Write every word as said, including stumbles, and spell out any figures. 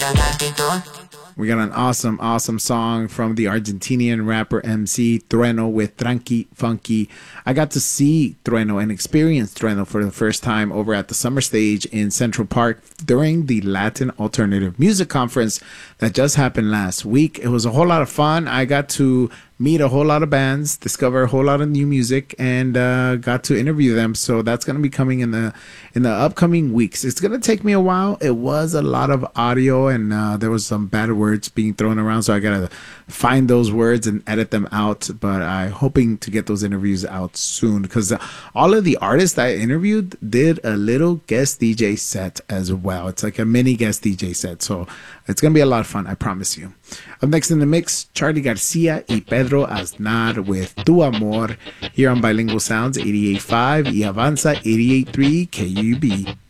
We got an awesome, awesome song from the Argentinian rapper M C Trueno with Tranqui Funky. I got to see Trueno and experience Trueno for the first time over at the Summer Stage in Central Park during the Latin Alternative Music Conference that just happened last week. It was a whole lot of fun. I got to meet a whole lot of bands, discover a whole lot of new music, and uh, got to interview them. So that's going to be coming in the in the upcoming weeks. It's going to take me a while. It was a lot of audio, and uh, there was some bad words being thrown around, so I got to find those words and edit them out. But I'm hoping to get those interviews out soon, because all of the artists I interviewed did a little guest D J set as well. It's like a mini guest D J set, so it's going to be a lot of fun, I promise you. Up next in the mix, Charlie Garcia y Pedro Aznar with Tu Amor here on Bilingual Sounds eighty-eight point five y Avanza eighty-eight point three K U B.